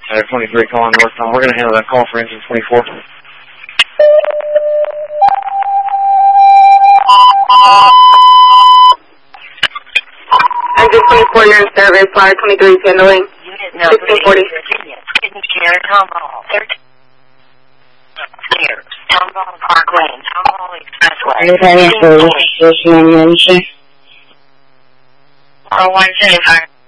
23 calling northbound. We're going to handle that call for engine 24. Engine 24, you're in service. Flyer 23 is handling. Unit number 1640. Virginia. Hidden Share, Tomball. Clear. Tomball Parkway and Tomball Expressway. Are you having for registration on your engine? 417,